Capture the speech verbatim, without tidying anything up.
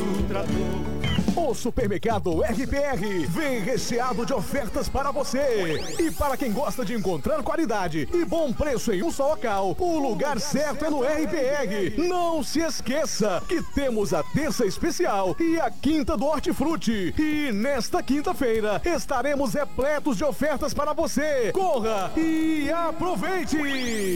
do trator. O Supermercado R P R vem recheado de ofertas para você. E para quem gosta de encontrar qualidade e bom preço em um só local, o lugar certo é no R P R. Não se esqueça que temos a terça especial e a quinta do Hortifruti. E nesta quinta-feira estaremos repletos de ofertas para você. Corra e aproveite!